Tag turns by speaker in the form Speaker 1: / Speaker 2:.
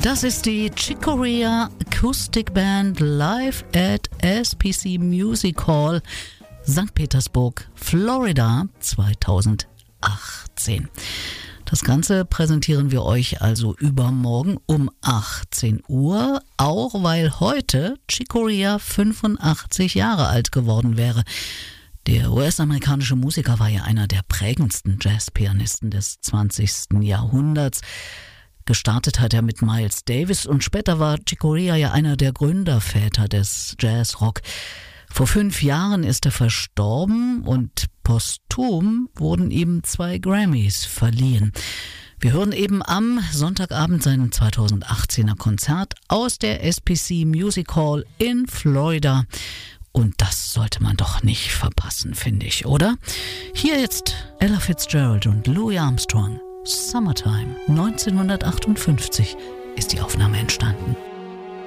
Speaker 1: Das ist die Chick Corea Acoustic Band live at SPC Music Hall, St. Petersburg, Florida 2018. Das Ganze präsentieren wir euch also übermorgen um 18 Uhr, auch weil heute Chick Corea 85 Jahre alt geworden wäre. Der US-amerikanische Musiker war ja einer der prägendsten Jazzpianisten des 20. Jahrhunderts. Gestartet hat er mit Miles Davis und später war Chick Corea ja einer der Gründerväter des Jazzrock. Vor 5 Jahren ist er verstorben und posthum wurden ihm 2 Grammys verliehen. Wir hören eben am Sonntagabend sein 2018er Konzert aus der SPC Music Hall in Florida. Und das sollte man doch nicht verpassen, finde ich, oder? Hier jetzt Ella Fitzgerald und Louis Armstrong. Summertime 1958 ist die Aufnahme entstanden.